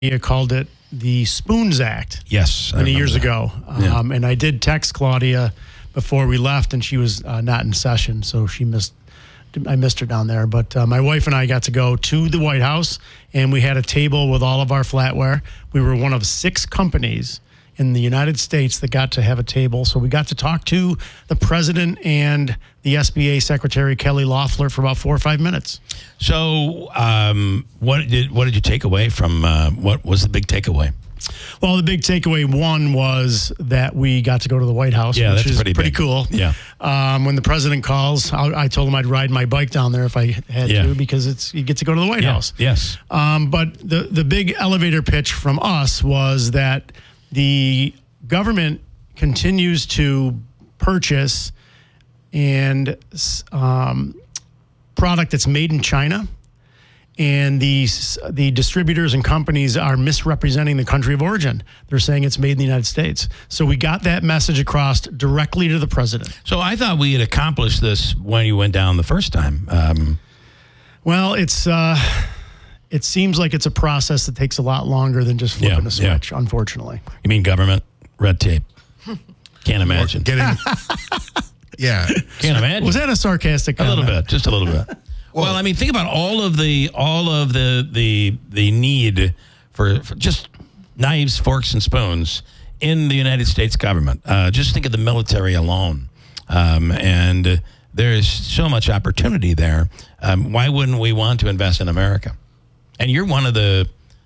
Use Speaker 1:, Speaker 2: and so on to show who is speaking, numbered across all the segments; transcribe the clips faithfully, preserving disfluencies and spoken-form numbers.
Speaker 1: called it the Spoons Act.
Speaker 2: Yes.
Speaker 1: Many years
Speaker 2: that.
Speaker 1: ago.
Speaker 2: Yeah.
Speaker 1: Um, and I did text Claudia before we left, and she was uh, not in session, so she missed. I missed her down there. But uh, my wife and I got to go to the White House, and we had a table with all of our flatware. We were one of six companies in the United States that got to have a table. So we got to talk to the president and the S B A Secretary, Kelly Loeffler, for about four or five minutes.
Speaker 2: So um, what did what did you take away from, uh, what was the big takeaway?
Speaker 1: Well, the big takeaway, one, was that we got to go to the White House,
Speaker 2: Yeah,
Speaker 1: which
Speaker 2: that's
Speaker 1: is
Speaker 2: pretty
Speaker 1: pretty
Speaker 2: big.
Speaker 1: cool.
Speaker 2: Yeah.
Speaker 1: Um, when the president calls, I, I told him I'd ride my bike down there if I had
Speaker 2: Yeah.
Speaker 1: to, because it's you get to go to the White
Speaker 2: Yeah.
Speaker 1: House.
Speaker 2: Yes.
Speaker 1: Um, but the, the big elevator pitch from us was that the government continues to purchase and um, product that's made in China. And the, the distributors and companies are misrepresenting the country of origin. They're saying it's made in the United States. So we got that message across directly to the president.
Speaker 2: So I thought we had accomplished this when you went down the first time. Um,
Speaker 1: Well, it's uh, it seems like it's a process that takes a lot longer than just flipping
Speaker 2: Yeah,
Speaker 1: a switch, unfortunately.
Speaker 2: you mean government red tape? Can't imagine.
Speaker 3: Getting, yeah.
Speaker 2: Can't imagine.
Speaker 1: Was that a sarcastic
Speaker 2: A
Speaker 1: comment?
Speaker 2: little bit, just a little bit. Well, I mean, think about all of the all of the the the need for, for just knives, forks, and spoons in the United States government. Uh, just think of the military alone, um, and uh, there is so much opportunity there. Um, why wouldn't we want to invest in America? And you're one of the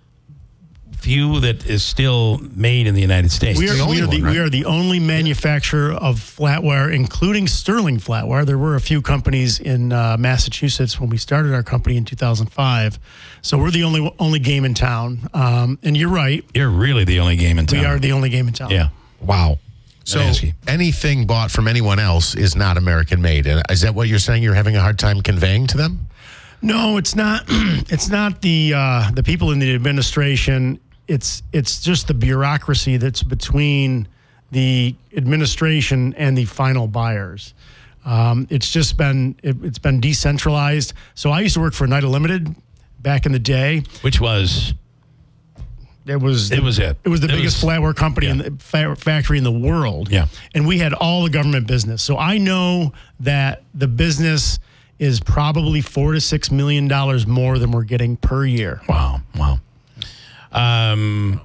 Speaker 2: few that is still made in the United States.
Speaker 1: We are,
Speaker 3: the
Speaker 1: we,
Speaker 3: only
Speaker 1: are the,
Speaker 3: one, right?
Speaker 1: we are the only manufacturer of flatware, including Sterling Flatware. There were a few companies in uh, Massachusetts when we started our company in two thousand five. So we're the only only game in town. Um, and you're right.
Speaker 2: You're really the only game in town.
Speaker 1: We are the only game in town.
Speaker 2: Yeah. Wow.
Speaker 3: So
Speaker 2: I'd ask you.
Speaker 3: anything bought from anyone else is not American made. And is that what you're saying you're having a hard time conveying to them?
Speaker 1: No, it's not. It's not the uh, the people in the administration. It's it's just the bureaucracy that's between the administration and the final buyers. Um, it's just been it, it's been decentralized. So I used to work for Oneida Limited back in the day.
Speaker 2: Which was
Speaker 1: It was
Speaker 2: It was it.
Speaker 1: It was the
Speaker 2: It
Speaker 1: biggest
Speaker 2: was-
Speaker 1: flatware company in
Speaker 2: yeah.
Speaker 1: the fa- factory in the world.
Speaker 2: Yeah.
Speaker 1: And we had all the government business. So I know that the business is probably four to six million dollars more than we're getting per year.
Speaker 2: Wow, wow. Um,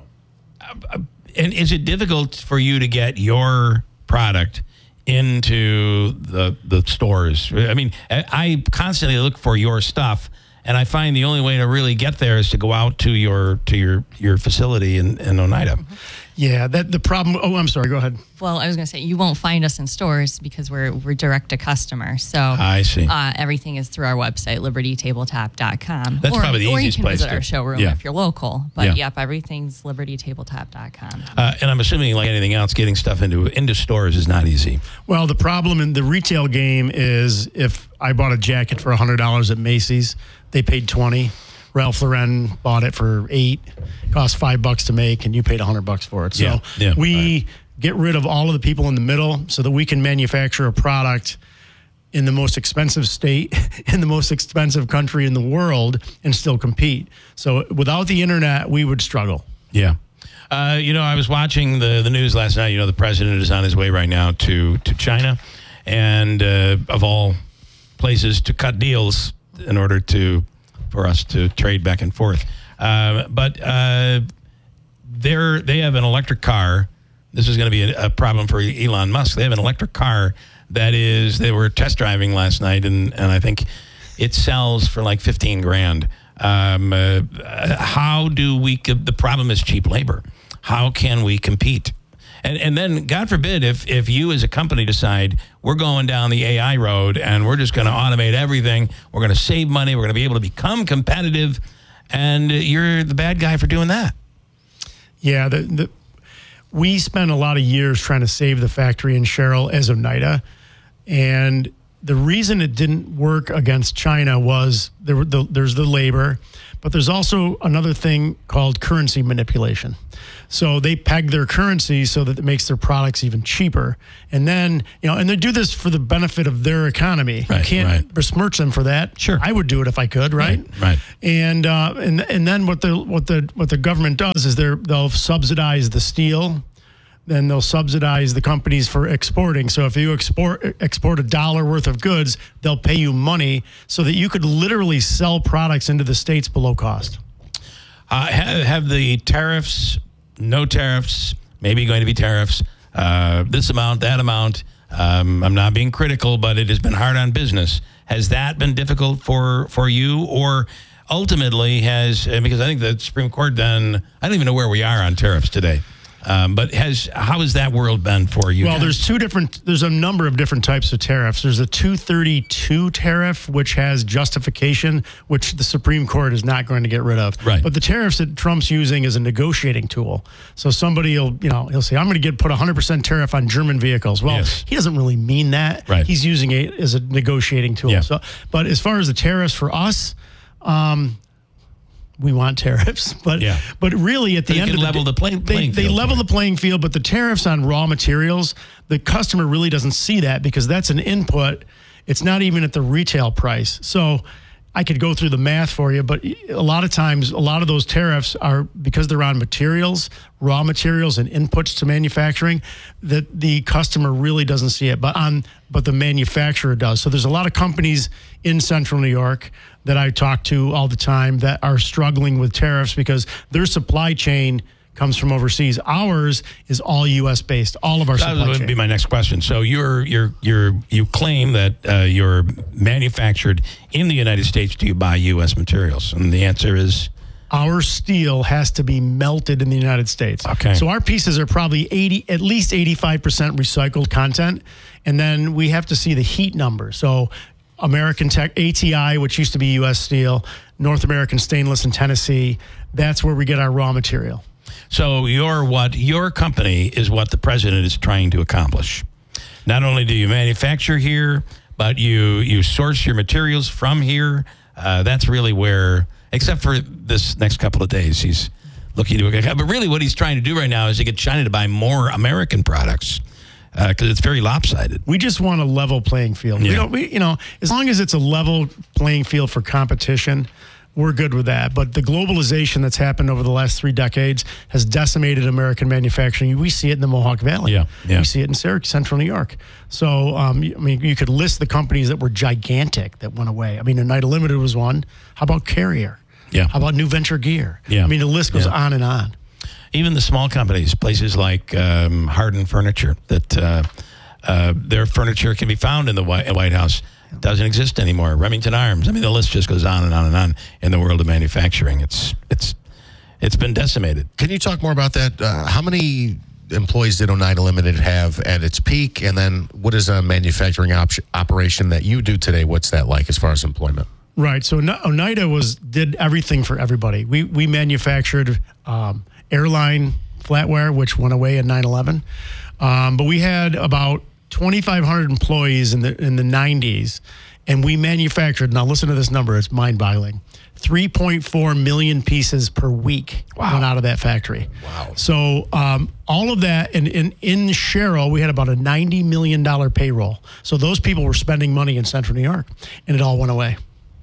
Speaker 2: and is it difficult for you to get your product into the the stores? I mean, I I constantly look for your stuff, and I find the only way to really get there is to go out to your to your your facility in, in Oneida.
Speaker 1: Yeah, that the problem. Oh, I'm sorry. Go ahead.
Speaker 4: Well, I was going to say you won't find us in stores because we're we're direct to customer. So
Speaker 2: I see.
Speaker 4: Uh, everything is through our website, liberty tabletop dot com.
Speaker 2: That's
Speaker 4: or,
Speaker 2: probably the
Speaker 4: or
Speaker 2: easiest
Speaker 4: you can
Speaker 2: place
Speaker 4: visit
Speaker 2: to-
Speaker 4: our showroom
Speaker 2: yeah.
Speaker 4: if you're local. But
Speaker 2: Yeah.
Speaker 4: yep, everything's liberty tabletop dot com.
Speaker 2: Uh, and I'm assuming, like anything else, getting stuff into into stores is not easy.
Speaker 1: Well, the problem in the retail game is if I bought a jacket for one hundred dollars at Macy's, they paid twenty dollars. Ralph Lauren bought it for eight. It cost five bucks to make, and you paid a hundred bucks for it. So
Speaker 2: Yeah, yeah,
Speaker 1: we
Speaker 2: right.
Speaker 1: get rid of all of the people in the middle, so that we can manufacture a product in the most expensive state, in the most expensive country in the world, and still compete. So without the internet, we would struggle.
Speaker 2: Yeah. Uh, you know, I was watching the, the news last night. You know, the president is on his way right now to, to China, and uh, of all places, to cut deals in order to for us to trade back and forth. Uh, but uh, they're, they have an electric car. This is going to be a, a problem for Elon Musk. They have an electric car that is, they were test driving last night, and, and I think it sells for like fifteen grand. Um, uh, how do we, the problem is cheap labor. How can we compete? And and then, God forbid, if if you as a company decide we're going down the A I road and we're just going to automate everything, we're going to save money, we're going to be able to become competitive, and you're the bad guy for doing that.
Speaker 1: Yeah, the, the we spent a lot of years trying to save the factory in Sherrill as Oneida, and the reason it didn't work against China was there were the, there's the labor, But there's also another thing called currency manipulation. So they peg their currency so that it makes their products even cheaper. And then, you know, and they do this for the benefit of their economy.
Speaker 2: Right,
Speaker 1: you can't
Speaker 2: right.
Speaker 1: besmirch them for that.
Speaker 2: Sure.
Speaker 1: I would do it if I could, right?
Speaker 2: Right, right.
Speaker 1: And uh, and and then what the what the what the government does is they're they'll subsidize the steel. Then they'll subsidize the companies for exporting. So if you export export a dollar worth of goods, they'll pay you money so that you could literally sell products into the States below cost.
Speaker 2: Uh, have, have the tariffs, no tariffs, maybe going to be tariffs, uh, this amount, that amount. Um, I'm not being critical, but it has been hard on business. Has that been difficult for, for you? Or ultimately has, because I think the Supreme Court then, I don't even know where we are on tariffs today. Um, but has how has that world been for you?
Speaker 1: Well,
Speaker 2: guys?
Speaker 1: there's two different. There's a number of different types of tariffs. There's a two thirty-two tariff, which has justification, which the Supreme Court is not going to get rid of.
Speaker 2: Right.
Speaker 1: But the tariffs that Trump's using is a negotiating tool. So somebody will, you know, he'll say, "I'm going to get put one hundred percent tariff on German vehicles." Well,
Speaker 2: Yes.
Speaker 1: he doesn't really mean that.
Speaker 2: Right.
Speaker 1: He's using it as a negotiating tool.
Speaker 2: Yeah.
Speaker 1: So, but as far as the tariffs for us, um, we want tariffs, but
Speaker 2: Yeah.
Speaker 1: but really at the
Speaker 2: They
Speaker 1: end
Speaker 2: can
Speaker 1: of the
Speaker 2: level
Speaker 1: day-
Speaker 2: the playing-
Speaker 1: they,
Speaker 2: playing
Speaker 1: they
Speaker 2: field
Speaker 1: level
Speaker 2: for
Speaker 1: the playing field, but the tariffs on raw materials, the customer really doesn't see that because that's an input. It's not even at the retail price. So I could go through the math for you, but a lot of times, a lot of those tariffs are because they're on materials, raw materials, and inputs to manufacturing. That the customer really doesn't see it, but on but the manufacturer does. So there's a lot of companies in Central New York that I talk to all the time that are struggling with tariffs because their supply chain comes from overseas. Ours is all U S based. All of our
Speaker 2: That
Speaker 1: supply
Speaker 2: would
Speaker 1: chain.
Speaker 2: be my next question. So you're you're you're you claim that uh, you're manufactured in the United States. Do you buy U S materials? And the answer is
Speaker 1: Our steel has to be melted in the United States.
Speaker 2: Okay.
Speaker 1: So our pieces are probably eighty, at least eighty-five percent recycled content, and then we have to see the heat number. So American Tech, A T I, which used to be U S Steel, North American Stainless in Tennessee. That's where we get our raw material.
Speaker 2: so. Your what your company is what the president is trying to accomplish. Not only do you manufacture here, but you you source your materials from here. Uh, that's really where, except for this next couple of days, he's looking to. But really, what he's trying to do right now is to get China to buy more American products because uh, it's very lopsided.
Speaker 1: We just want a level playing field. We
Speaker 2: Yeah.
Speaker 1: don't, we, you know, as long as it's a level playing field for competition, we're good with that. But the globalization that's happened over the last three decades has decimated American manufacturing. We see it in the Mohawk Valley.
Speaker 2: Yeah, yeah.
Speaker 1: We see it in Syracuse, Central New York. So, um, I mean, you could list the companies that were gigantic that went away. I mean, Oneida Limited was one. How about Carrier?
Speaker 2: Yeah.
Speaker 1: How about New Venture Gear?
Speaker 2: Yeah.
Speaker 1: I mean, the list goes
Speaker 2: Yeah.
Speaker 1: on and on.
Speaker 2: Even the small companies, places like um, Hardin Furniture, that uh, uh, their furniture can be found in the White, White House, doesn't exist anymore. Remington Arms. I mean, the list just goes on and on and on in the world of manufacturing. It's it's it's been decimated.
Speaker 3: Can you talk more about that? Uh, how many employees did Oneida Limited have at its peak? And then what is a manufacturing op- operation that you do today? What's that like as far as employment?
Speaker 1: Right. So One- Oneida was did everything for everybody. We we manufactured um, airline flatware, which went away in nine eleven. Um, but we had about twenty-five hundred employees in the in the nineties, and we manufactured. Now listen to this number; it's mind-boggling. three point four million pieces per week went out of that factory.
Speaker 3: Wow.
Speaker 1: So um, all of that, and in, in Sherrill, we had about a ninety million dollars payroll. So those people were spending money in Central New York, and it all went away.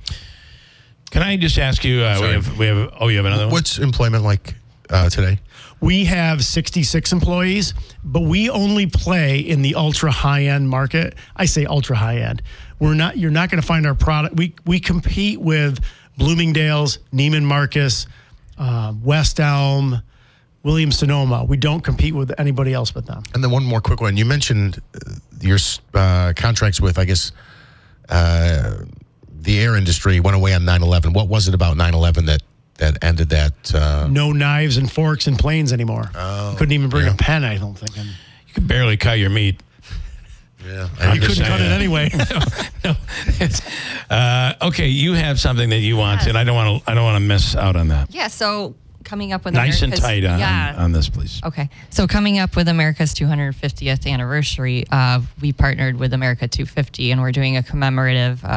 Speaker 2: Can I just ask you? Uh, we
Speaker 3: Sorry.
Speaker 2: have we have. Oh, you have another one.
Speaker 3: What's employment like uh, today?
Speaker 1: We have sixty-six employees, but we only play in the ultra high-end market. I say ultra high-end. We're not. You're not going to find our product. We we compete with Bloomingdale's, Neiman Marcus, uh, West Elm, Williams Sonoma. We don't compete with anybody else but them.
Speaker 3: And then one more quick one. You mentioned uh, your uh, contracts with, I guess, uh, the air industry went away on nine eleven. What was it about nine eleven that, that ended that? Uh,
Speaker 1: No knives and forks and planes anymore.
Speaker 3: Oh,
Speaker 1: Couldn't even bring
Speaker 3: yeah.
Speaker 1: a pen, I don't think. And
Speaker 2: You can barely cut your meat.
Speaker 3: yeah.
Speaker 2: I'm
Speaker 1: you
Speaker 2: just
Speaker 1: couldn't cut
Speaker 2: saying.
Speaker 1: it anyway.
Speaker 2: no, it's, uh, okay, you have something that you want, and I don't want to. I don't want to miss out on that.
Speaker 4: Yeah, so coming up with
Speaker 2: Nice and
Speaker 4: America's-
Speaker 2: tight on,
Speaker 4: yeah.
Speaker 2: on this, please.
Speaker 4: Okay, so coming up with America's two hundred fiftieth anniversary, uh, we partnered with America two fifty, and we're doing a commemorative uh,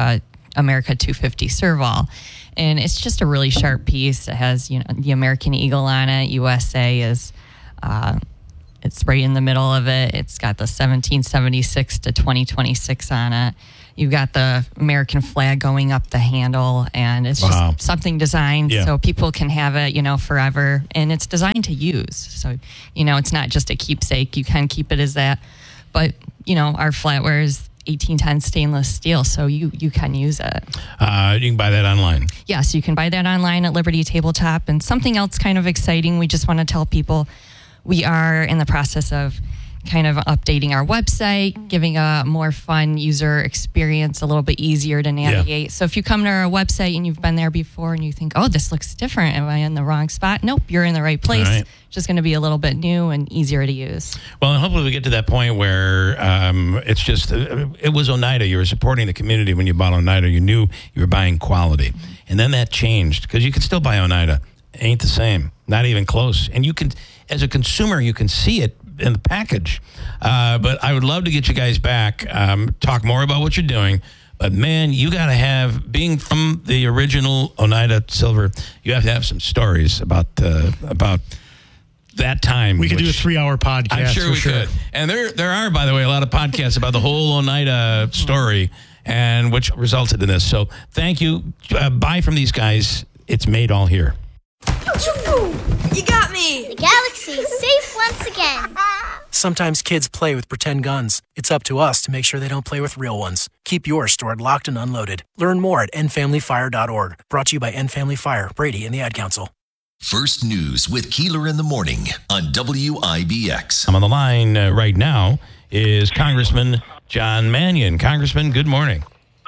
Speaker 4: America two fifty Serval. And it's just a really sharp piece. It has, you know, the American Eagle on it. U S A is, uh, it's right in the middle of it. It's got the seventeen seventy-six to twenty twenty-six on it. You've got the American flag going up the handle, and it's
Speaker 2: Wow.
Speaker 4: just something designed
Speaker 2: Yeah.
Speaker 4: so people can have it, you know, forever. And it's designed to use. So, you know, it's not just a keepsake. You can keep it as that. But, you know, our flatware is eighteen ten stainless steel, so you, you can use it.
Speaker 2: Uh, you can buy that online.
Speaker 4: Yes, you can buy that online at Liberty Tabletop. And something else kind of exciting, we just want to tell people we are in the process of kind of updating our website, giving a more fun user experience, a little bit easier to navigate. So if you come to our website and you've been there before and you think, oh, this looks different, am I in the wrong spot? Nope, you're in the right place.
Speaker 2: All right.
Speaker 4: Just going to be a little bit new and easier to use.
Speaker 2: Well, and hopefully we get to that point where um, it's just, uh, it was Oneida. You were supporting the community when you bought Oneida. You knew you were buying quality. And then that changed because you can still buy Oneida. Ain't the same. Not even close. And you can, as a consumer, you can see it in the package. Uh, but I would love to get you guys back, um, talk more about what you're doing. But man, you got to have, being from the original Oneida Silver, you have to have some stories about uh, about that time.
Speaker 1: We could do a
Speaker 2: which
Speaker 1: three-hour podcast.
Speaker 2: I'm sure
Speaker 1: for
Speaker 2: we
Speaker 1: sure.
Speaker 2: could. And there there are, by the way, a lot of podcasts about the whole Oneida story, and which resulted in this. So thank you. Uh, buy from these guys. It's made all here.
Speaker 5: You got me!
Speaker 6: The galaxy is safe once again.
Speaker 7: Sometimes kids play with pretend guns. It's up to us to make sure they don't play with real ones. Keep yours stored locked and unloaded. Learn more at end family fire dot org. Brought to you by End Family Fire, Brady, and the Ad Council.
Speaker 8: First News with Keeler in the Morning on W I B X.
Speaker 2: I'm on the line uh, right now is Congressman John Mannion. Congressman, good morning.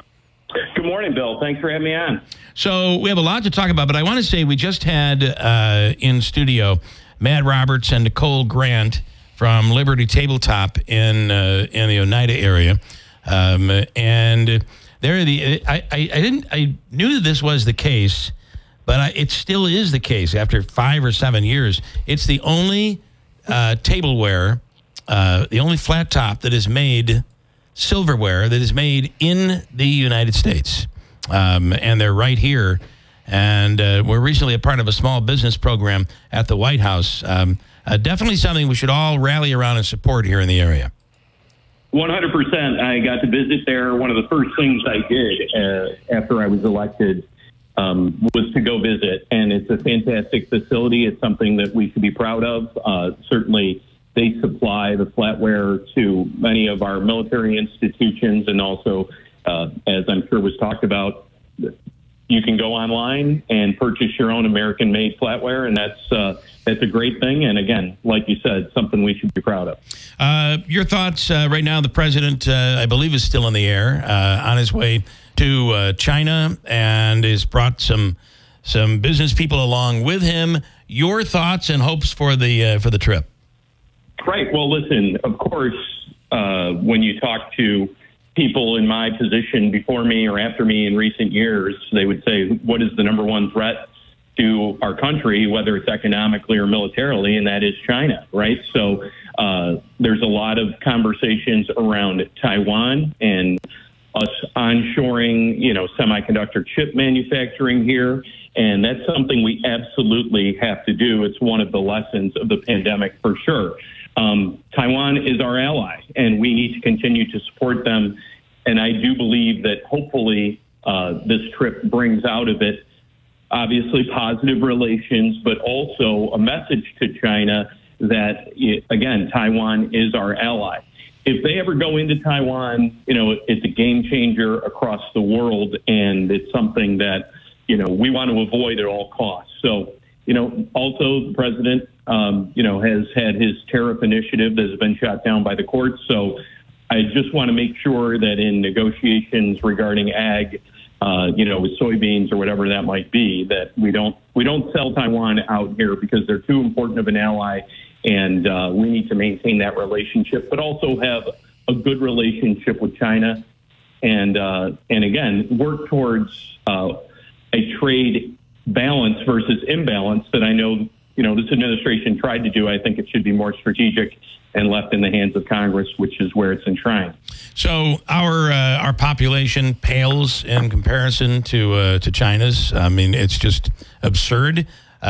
Speaker 9: Good morning, Bill. Thanks for having me on.
Speaker 2: So we have a lot to talk about, but I want to say we just had uh, in studio Matt Roberts and Nicole Grant from Liberty Tabletop in uh, in the Oneida area, um, and they're the. I, I, I didn't. I knew that this was the case, but I, it still is the case after five or seven years. It's the only uh, tableware, uh, the only flat top that is made silverware that is made in the United States. Um, and they're right here. And uh, we're recently a part of a small business program at the White House. Um, uh, definitely something we should all rally around and support here in the area.
Speaker 9: one hundred percent. I got to visit there. One of the first things I did uh, after I was elected um, was to go visit. And it's a fantastic facility. It's something that we should be proud of. Uh, certainly, they supply the flatware to many of our military institutions, and also, uh, as I'm sure was talked about, you can go online and purchase your own American-made flatware, and that's uh, that's a great thing. And again, like you said, something we should be proud of.
Speaker 2: Uh, your thoughts uh, right now? The president, uh, I believe, is still in the air uh, on his way to uh, China, and has brought some some business people along with him. Your thoughts and hopes for the uh, for the trip?
Speaker 9: Right. Well, listen, of course, uh, when you talk to people in my position before me or after me in recent years, they would say, what is the number one threat to our country, whether it's economically or militarily, and that is China, right? So uh, there's a lot of conversations around Taiwan and us onshoring, you know, semiconductor chip manufacturing here. And that's something we absolutely have to do. It's one of the lessons of the pandemic for sure. Um, Taiwan is our ally, and we need to continue to support them. And I do believe that hopefully uh, this trip brings out of it, obviously, positive relations, but also a message to China that, again, Taiwan is our ally. If they ever go into Taiwan, you know, it's a game changer across the world, and it's something that, you know, we want to avoid at all costs. So, you know, also the president, um, you know, has had his tariff initiative that has been shot down by the courts. So I just want to make sure that in negotiations regarding ag, uh, you know, with soybeans or whatever that might be, that we don't we don't sell Taiwan out here because they're too important of an ally. And uh, we need to maintain that relationship, but also have a good relationship with China. And, uh, and again, work towards uh, a trade balance versus imbalance that I know you know, this administration tried to do. I think it should be more strategic and left in the hands of Congress, which is where it's enshrined.
Speaker 2: So our uh, our population pales in comparison to uh, to China's. I mean, it's just absurd.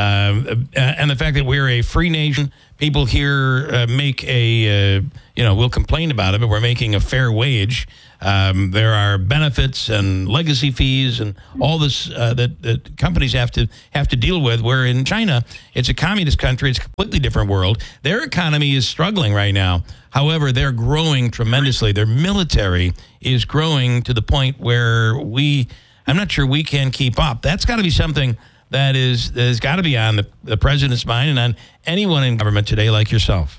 Speaker 2: Um, and the fact that we're a free nation, people here uh, make a, uh, you know, we'll complain about it, but we're making a fair wage. Um, there are benefits and legacy fees and all this uh, that, that companies have to have to deal with. Where in China, it's a communist country, it's a completely different world. Their economy is struggling right now. However, they're growing tremendously. Their military is growing to the point where we, I'm not sure we can keep up. That's got to be something that is that has got to be on the, the president's mind and on anyone in government today like yourself.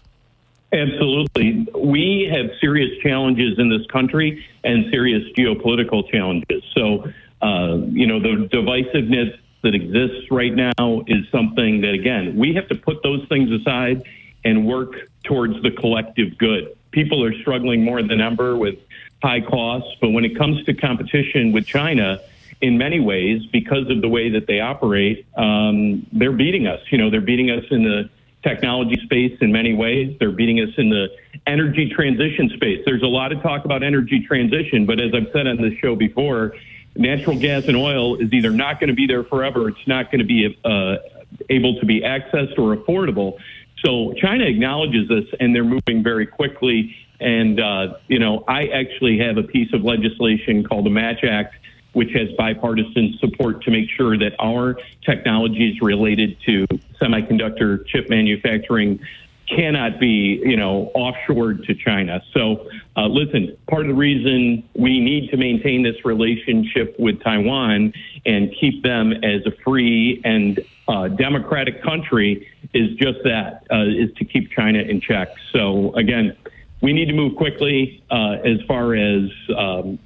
Speaker 9: Absolutely. We have serious challenges in this country and serious geopolitical challenges. So, uh, you know, the divisiveness that exists right now is something that, again, we have to put those things aside and work towards the collective good. People are struggling more than ever with high costs, but when it comes to competition with China, in many ways, because of the way that they operate, um, they're beating us. You know, they're beating us in the technology space in many ways. They're beating us in the energy transition space. There's a lot of talk about energy transition, but as I've said on this show before, natural gas and oil is either not going to be there forever, it's not going to be uh, able to be accessed or affordable. So China acknowledges this, and they're moving very quickly. And, uh, you know, I actually have a piece of legislation called the Match Act, which has bipartisan support to make sure that our technologies related to semiconductor chip manufacturing cannot be, you know, offshored to China. So, uh, listen, part of the reason we need to maintain this relationship with Taiwan and keep them as a free and uh, democratic country is just that, uh, is to keep China in check. So, again, we need to move quickly uh, as far as um,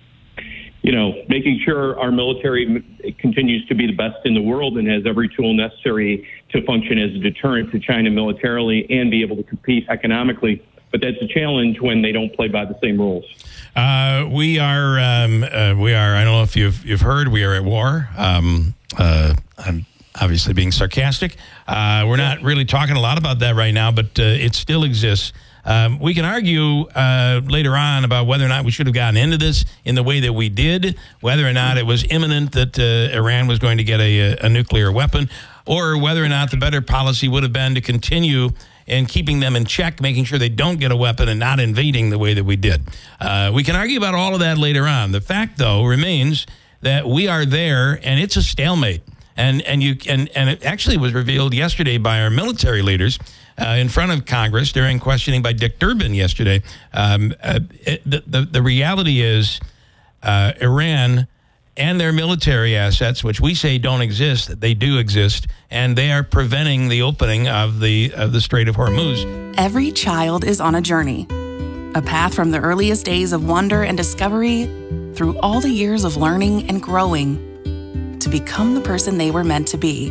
Speaker 9: you know, making sure our military continues to be the best in the world and has every tool necessary to function as a deterrent to China militarily and be able to compete economically. But that's a challenge when they don't play by the same rules.
Speaker 2: Uh, we are, um, uh, we are. I don't know if you've you've heard. We are at war. Um, uh, I'm obviously being sarcastic. Uh, we're not really talking a lot about that right now, but uh, it still exists. Um, we can argue uh, later on about whether or not we should have gotten into this in the way that we did, whether or not it was imminent that uh, Iran was going to get a, a nuclear weapon, or whether or not the better policy would have been to continue in keeping them in check, making sure they don't get a weapon and not invading the way that we did. Uh, we can argue about all of that later on. The fact, though, remains that we are there, and it's a stalemate. And and you and, and it actually was revealed yesterday by our military leaders Uh, in front of Congress during questioning by Dick Durbin yesterday. Um, uh, it, the, the, the reality is uh, Iran and their military assets, which we say don't exist, they do exist, and they are preventing the opening of the, of the Strait of Hormuz.
Speaker 10: Every child is on a journey, a path from the earliest days of wonder and discovery through all the years of learning and growing to become the person they were meant to be.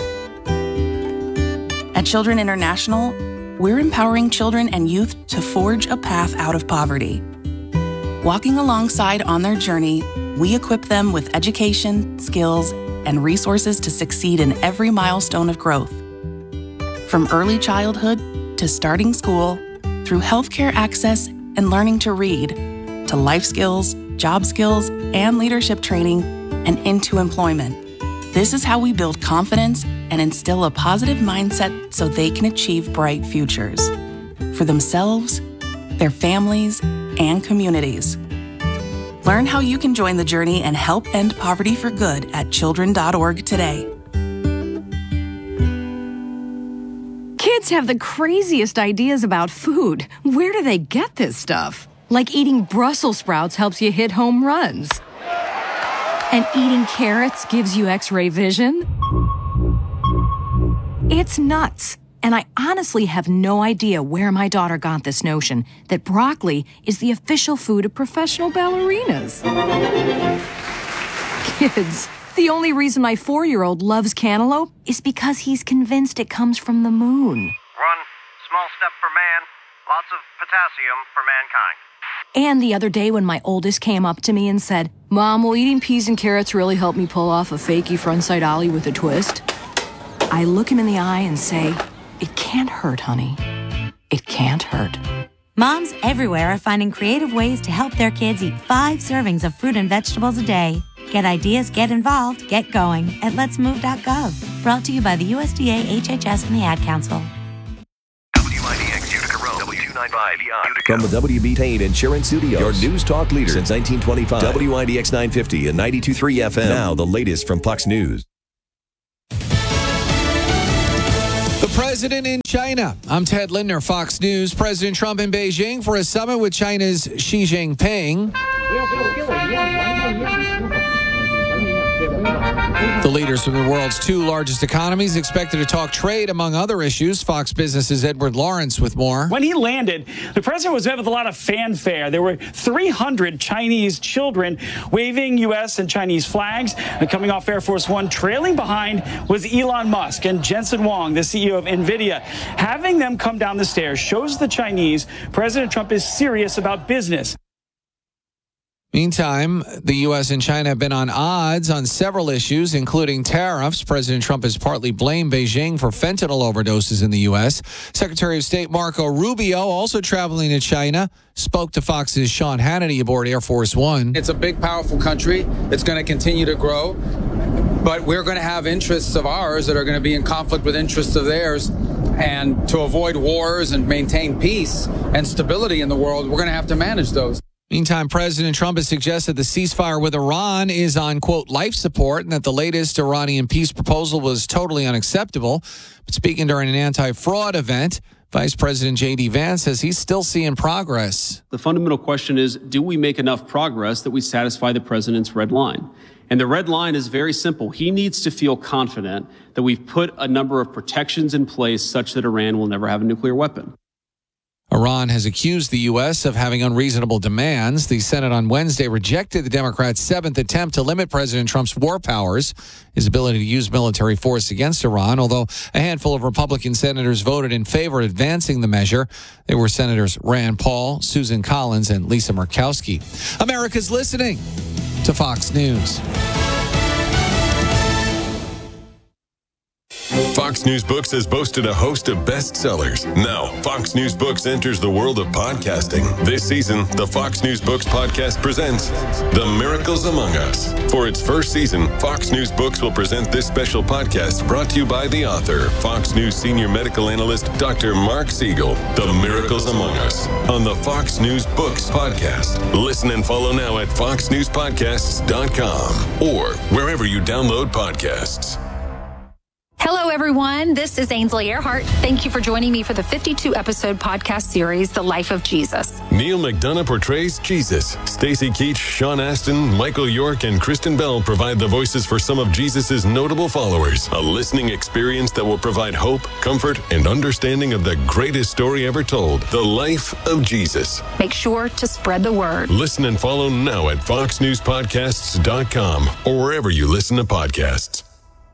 Speaker 10: At Children International, we're empowering children and youth to forge a path out of poverty. Walking alongside on their journey, we equip them with education, skills, and resources to succeed in every milestone of growth. From early childhood to starting school, through healthcare access and learning to read, to life skills, job skills, and leadership training, and into employment. This is how we build confidence and instill a positive mindset so they can achieve bright futures for themselves, their families, and communities. Learn how you can join the journey and help end poverty for good at children dot org today.
Speaker 11: Kids have the craziest ideas about food. Where do they get this stuff? Like eating Brussels sprouts helps you hit home runs. And eating carrots gives you X-ray vision? It's nuts. And I honestly have no idea where my daughter got this notion that broccoli is the official food of professional ballerinas. Kids, the only reason my four-year-old loves cantaloupe is because he's convinced it comes from the moon.
Speaker 12: One small step for man, lots of potassium for mankind.
Speaker 11: And the other day when my oldest came up to me and said, "Mom, will eating peas and carrots really help me pull off a fakey frontside ollie with a twist?" I look him in the eye and say, "It can't hurt, honey. It can't hurt."
Speaker 13: Moms everywhere are finding creative ways to help their kids eat five servings of fruit and vegetables a day. Get ideas, get involved, get going at lets move dot gov. Brought to you by the U S D A, H H S, and the Ad Council.
Speaker 14: W I D X Utica Road, W two ninety-five Utica. From the W B Payne Insurance Studios, your news talk leader since nineteen twenty-five. W I D X nine fifty and ninety-two point three F M. Now the latest from Fox News.
Speaker 15: The president in China. I'm Ted Lindner, Fox News. President Trump in Beijing for a summit with China's Xi Jinping. The leaders from the world's two largest economies expected to talk trade, among other issues. Fox Business's Edward Lawrence with more.
Speaker 16: When he landed, the president was met with a lot of fanfare. There were three hundred Chinese children waving U S and Chinese flags. And coming off Air Force One, trailing behind was Elon Musk and Jensen Huang, the C E O of NVIDIA. Having them come down the stairs shows the Chinese President Trump is serious about business.
Speaker 15: Meantime, the U S and China have been on odds on several issues, including tariffs. President Trump has partly blamed Beijing for fentanyl overdoses in the U S. Secretary of State Marco Rubio, also traveling to China, spoke to Fox's Sean Hannity aboard Air Force One.
Speaker 17: It's a big, powerful country. It's going to continue to grow. But we're going to have interests of ours that are going to be in conflict with interests of theirs. And to avoid wars and maintain peace and stability in the world, we're going to have to manage those.
Speaker 15: Meantime, President Trump has suggested the ceasefire with Iran is on, quote, life support, and that the latest Iranian peace proposal was totally unacceptable. But speaking during an anti-fraud event, Vice President J D Vance says he's still seeing progress.
Speaker 18: The fundamental question is, do we make enough progress that we satisfy the president's red line? And the red line is very simple. He needs to feel confident that we've put a number of protections in place such that Iran will never have a nuclear weapon.
Speaker 15: Iran has accused the U S of having unreasonable demands. The Senate on Wednesday rejected the Democrats' seventh attempt to limit President Trump's war powers, his ability to use military force against Iran, although a handful of Republican senators voted in favor of advancing the measure. They were Senators Rand Paul, Susan Collins, and Lisa Murkowski. America's listening to Fox News.
Speaker 19: Fox News Books has boasted a host of bestsellers. Now, Fox News Books enters the world of podcasting. This season, the Fox News Books podcast presents The Miracles Among Us. For its first season, Fox News Books will present this special podcast brought to you by the author, Fox News senior medical analyst, Doctor Mark Siegel. The Miracles Among Us on the Fox News Books podcast. Listen and follow now at fox news podcasts dot com or wherever you download podcasts.
Speaker 20: Hello, everyone. This is Ainsley Earhart. Thank you for joining me for the fifty-two episode podcast series, The Life of Jesus.
Speaker 19: Neil McDonough portrays Jesus. Stacey Keach, Sean Astin, Michael York, and Kristen Bell provide the voices for some of Jesus' notable followers. A listening experience that will provide hope, comfort, and understanding of the greatest story ever told, The Life of Jesus.
Speaker 20: Make sure to spread the word.
Speaker 19: Listen and follow now at fox news podcasts dot com or wherever you listen to podcasts.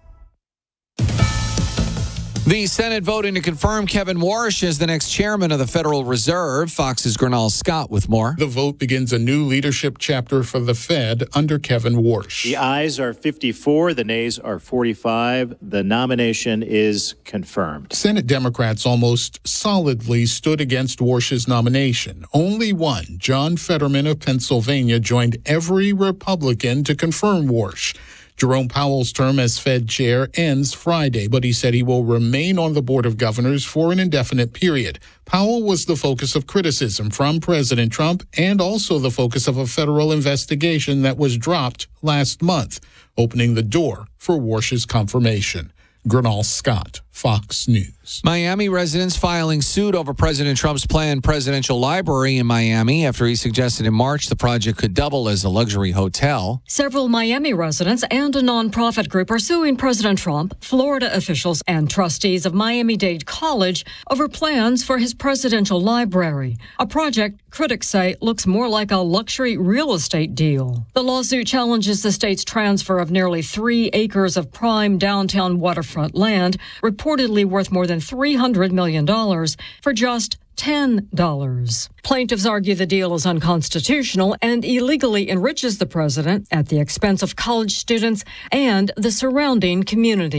Speaker 15: The Senate voting to confirm Kevin Warsh as the next chairman of the Federal Reserve. Fox's Gernal Scott with more.
Speaker 21: The vote begins a new leadership chapter for the Fed under Kevin Warsh.
Speaker 22: The ayes are fifty-four, the nays are forty-five. The nomination is confirmed.
Speaker 21: Senate Democrats almost solidly stood against Warsh's nomination. Only one, John Fetterman of Pennsylvania, joined every Republican to confirm Warsh. Jerome Powell's term as Fed chair ends Friday, but he said he will remain on the Board of Governors for an indefinite period. Powell was the focus of criticism from President Trump and also the focus of a federal investigation that was dropped last month, opening the door for Warsh's confirmation. Gernal Scott, Fox News.
Speaker 15: Miami residents filing suit over President Trump's planned presidential library in Miami after he suggested in March the project could double as a luxury hotel.
Speaker 23: Several Miami residents and a nonprofit group are suing President Trump, Florida officials, and trustees of Miami-Dade College over plans for his presidential library, a project critics say looks more like a luxury real estate deal. The lawsuit challenges the state's transfer of nearly three acres of prime downtown waterfront land, reportedly worth more than three hundred million dollars, for just ten dollars. Plaintiffs argue the deal is unconstitutional and illegally enriches the president at the expense of college students and the surrounding community.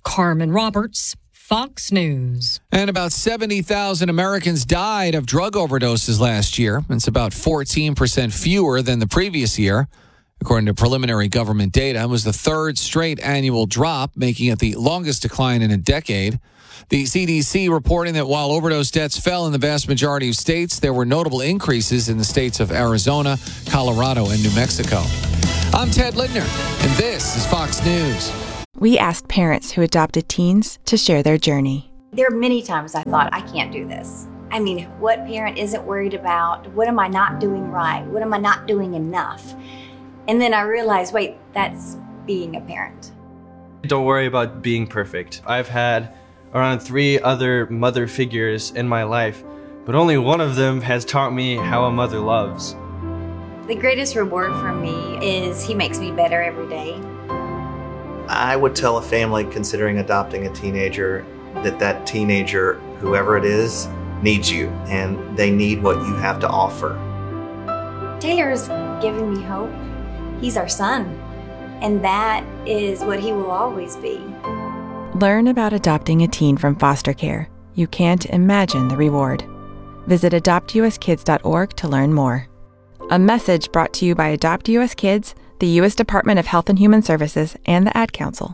Speaker 23: Carmen Roberts, Fox News.
Speaker 15: And about seventy thousand Americans died of drug overdoses last year. It's about fourteen percent fewer than the previous year. According to preliminary government data, it was the third straight annual drop, making it the longest decline in a decade. The C D C reporting that while overdose deaths fell in the vast majority of states, there were notable increases in the states of Arizona, Colorado, and New Mexico. I'm Ted Lindner, and this is Fox News.
Speaker 1: We asked parents who adopted teens to share their journey.
Speaker 3: There are many times I thought, I can't do this. I mean, what parent isn't worried about? What am I not doing right? What am I not doing enough? And then I realized, wait, that's being a parent.
Speaker 4: Don't worry about being perfect. I've had around three other mother figures in my life, but only one of them has taught me how a mother loves.
Speaker 3: The greatest reward for me is he makes me better every day.
Speaker 24: I would tell a family considering adopting a teenager that that teenager, whoever it is, needs you, and they need what you have to offer.
Speaker 3: Taylor's given me hope. He's our son, and that is what he will always be.
Speaker 1: Learn about adopting a teen from foster care. You can't imagine the reward. Visit adopt u s kids dot org to learn more. A message brought to you by Adopt U S Kids, the U S Department of Health and Human Services, and the Ad Council.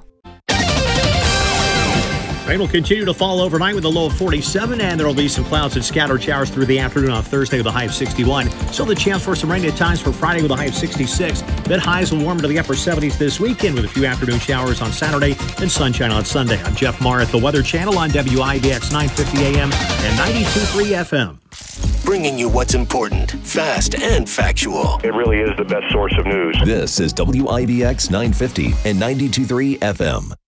Speaker 25: Rain will continue to fall overnight with a low of forty-seven, and there will be some clouds and scattered showers through the afternoon on Thursday with a high of sixty-one. So the chance for some rain at times for Friday with a high of sixty-six. Mid highs will warm to the upper seventies this weekend with a few afternoon showers on Saturday and sunshine on Sunday. I'm Jeff Marr at the Weather Channel on W I B X nine fifty A M and ninety-two point three F M.
Speaker 26: Bringing you what's important, fast and factual.
Speaker 27: It really is the best source of news.
Speaker 14: This is W I B X nine fifty and ninety-two point three F M.